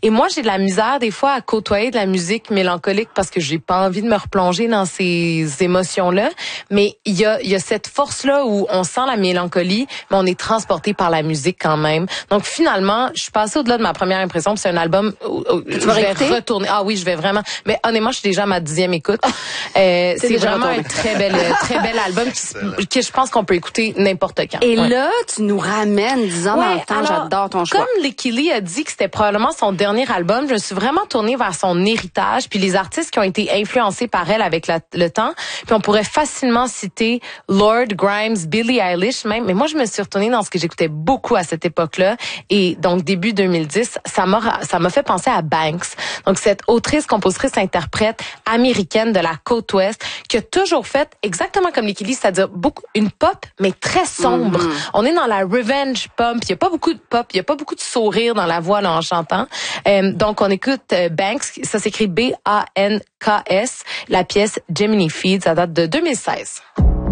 Et moi, j'ai de la misère des fois à côtoyer de la musique mélancolique parce que j'ai pas envie de me replonger dans ces émotions-là. Mais il y a cette force-là où on sent la mélancolie, mais on est transporté par la musique quand même. Donc finalement, je suis passée au-delà de ma première impression. C'est un album où je vais retourner. Ah oui, je vais vraiment. Mais honnêtement, je suis déjà à ma 10e écoute. C'est vraiment un très bel album que je pense qu'on peut écouter n'importe quand. Et là, tu nous ramènes 10 ans dans le temps. J'adore ton choix. Comme Licky Lee a dit que c'était probablement son dernier album, je me suis vraiment tournée vers son héritage puis les artistes qui ont été influencés par elle avec le temps. Puis on pourrait facilement citer Lord, Grimes, Billie Eilish même. Mais moi, je me suis retournée dans ce que j'écoutais beaucoup à cette époque-là. Et donc, début 2010, ça m'a fait penser à Banks. Donc, cette autrice, compositrice, interprète américaine de la côte ouest qui a toujours fait exactement comme Licky Lee, c'est-à-dire une pop, mais très sombre. On est dans la revenge pop. Il y a pas beaucoup de pop, il y a pas beaucoup de sourire dans la voix là, en chantant. Donc, on écoute Banks, ça s'écrit B-A-N-K-S, la pièce Gemini Feed, ça date de 2016.